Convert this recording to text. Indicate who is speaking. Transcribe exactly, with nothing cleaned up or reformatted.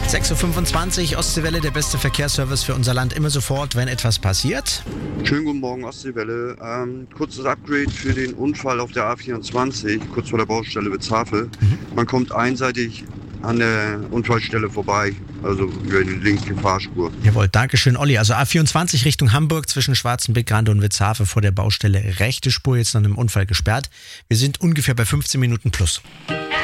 Speaker 1: sechs Uhr fünfundzwanzig, Ostseewelle, der beste Verkehrsservice für unser Land, immer sofort, wenn etwas passiert.
Speaker 2: Schönen guten Morgen, Ostseewelle. Ähm, kurzes Upgrade für den Unfall auf der A vierundzwanzig, kurz vor der Baustelle Witzhafe. Mhm. Man kommt einseitig an der Unfallstelle vorbei, also über die linke Fahrspur.
Speaker 1: Jawohl, Dankeschön, Olli. Also A vierundzwanzig Richtung Hamburg zwischen Schwarzenbeck-Grande und Witzhafe vor der Baustelle rechte Spur, jetzt nach einem Unfall gesperrt. Wir sind ungefähr bei fünfzehn Minuten plus.